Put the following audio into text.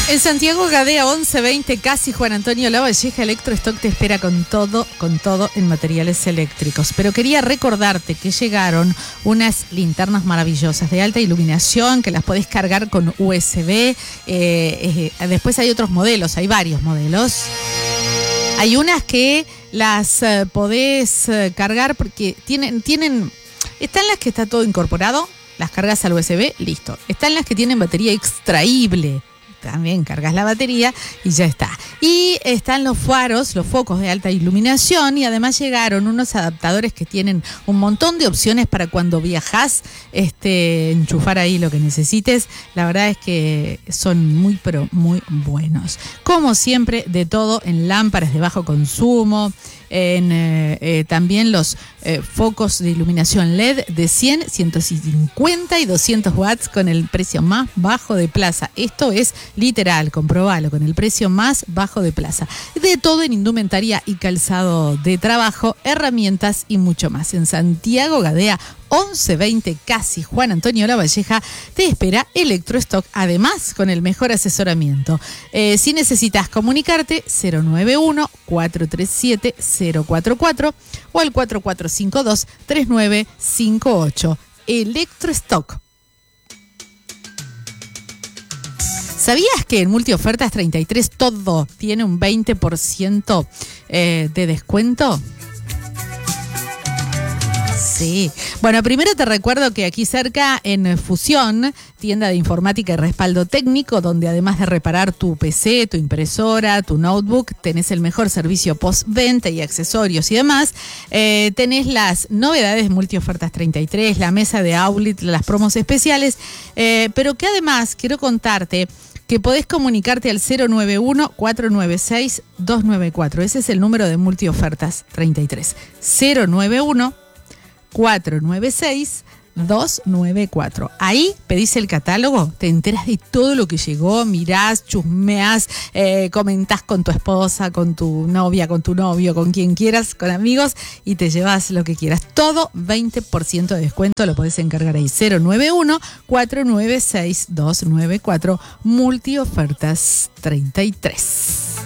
En Santiago Gadea 1120, casi Juan Antonio Lavalleja, Electrostock te espera con todo en materiales eléctricos. Pero quería recordarte que llegaron unas linternas maravillosas de alta iluminación que las podés cargar con USB. Después hay otros modelos, hay varios modelos. Hay unas que las podés cargar porque están las que está todo incorporado, las cargas al USB, listo. Están las que tienen batería extraíble. También cargas la batería y ya está. Y están los faros, los focos de alta iluminación, y además llegaron unos adaptadores que tienen un montón de opciones para cuando viajás, enchufar ahí lo que necesites. La verdad es que son muy, pero muy buenos. Como siempre, de todo en lámparas de bajo consumo, también los focos de iluminación LED de 100, 150 y 200 watts con el precio más bajo de plaza. Esto es literal, comprobalo, con el precio más bajo de plaza. De todo en indumentaria y calzado de trabajo, herramientas y mucho más. En Santiago Gadea 1120, casi Juan Antonio Lavalleja, te espera Electrostock, además con el mejor asesoramiento. Si necesitas comunicarte, 091-437-044 o al 4452-3958. Electrostock. ¿Sabías que en Multiofertas 33 todo tiene un 20% de descuento? Sí. Bueno, primero te recuerdo que aquí cerca en Fusión, tienda de informática y respaldo técnico, donde además de reparar tu PC, tu impresora, tu notebook, tenés el mejor servicio postventa y accesorios y demás. Tenés las novedades Multiofertas 33, la mesa de outlet, las promos especiales, pero que además quiero contarte que podés comunicarte al 091-496-294. Ese es el número de Multiofertas 33. 091-496-294. Ahí pedís el catálogo, te enteras de todo lo que llegó, mirás, chusmeás, comentás con tu esposa, con tu novia, con tu novio, con quien quieras, con amigos, y te llevas lo que quieras. Todo 20% de descuento, lo podés encargar ahí. 091-496-294, Multiofertas 33.